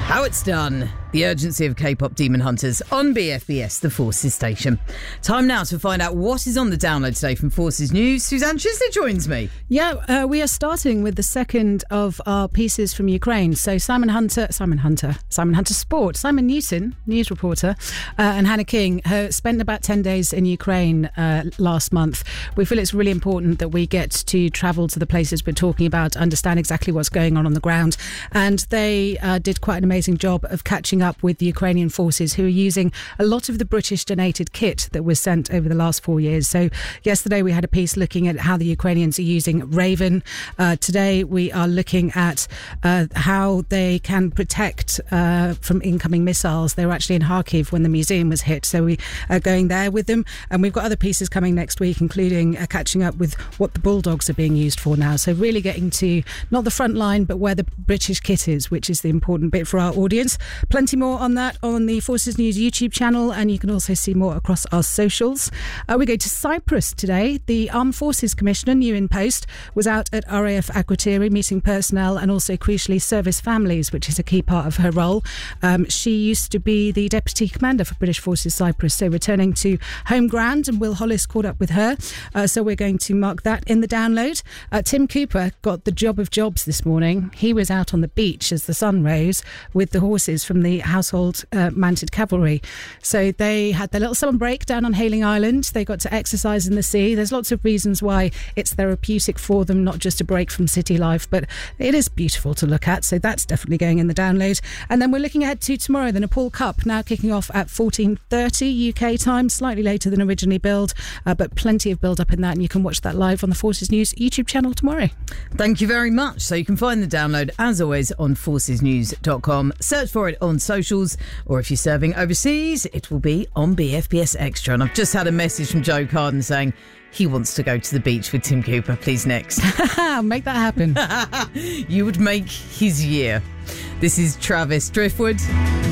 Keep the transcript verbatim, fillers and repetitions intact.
How it's done. The urgency of K-pop demon hunters on B F B S, the Forces station. Time now to find out what is on the download today from Forces News. Suzanne Chisley joins me. Yeah, uh, we are starting with the second of our pieces from Ukraine. So Simon Hunter, Simon Hunter, Simon Hunter Sport, Simon Newson, news reporter, uh, and Hannah King uh, spent about ten days in Ukraine uh, last month. We feel it's really important that we get to travel to the places we're talking about, understand exactly what's going on on the ground. And they uh, did quite an amazing job of catching up with the Ukrainian forces who are using a lot of the British donated kit that was sent over the last four years. So yesterday we had a piece looking at how the Ukrainians are using Raven. Uh, today we are looking at uh, how they can protect uh, from incoming missiles. They were actually in Kharkiv when the museum was hit, so we are going there with them. And we've got other pieces coming next week, including uh, catching up with what the Bulldogs are being used for now. So really getting to not the front line, but where the British kit is, which is the important bit for our audience. Plenty more on that on the Forces News YouTube channel, and you can also see more across our socials. Uh, we go to Cyprus today. The Armed Forces Commissioner, new in post, was out at R A F Akrotiri meeting personnel and also, crucially, service families, which is a key part of her role. Um, she used to be the Deputy Commander for British Forces Cyprus, so returning to home ground, and Will Hollis caught up with her. Uh, so we're going to mark that in the download. Uh, Tim Cooper got the job of jobs this morning. He was out on the beach as the sun rose with the horses from the Household uh, Mounted Cavalry. So they had their little summer break down on Hayling Island. They got to exercise in the sea. There's lots of reasons why it's therapeutic for them, not just a break from city life, but it is beautiful to look at. So that's definitely going in the download. And then we're looking ahead to tomorrow, the Nepal Cup, now kicking off at fourteen thirty U K time, slightly later than originally billed, uh, but plenty of build up in that, and you can watch that live on the Forces News YouTube channel tomorrow. Thank you very much. So you can find the download, as always, on forces news dot com. Search for it on socials, or if you're serving overseas, it will be on B F B S Extra. And I've just had a message from Joe Carden saying he wants to go to the beach with Tim Cooper. Please, next. Make that happen. You would make his year. This is Travis Driftwood.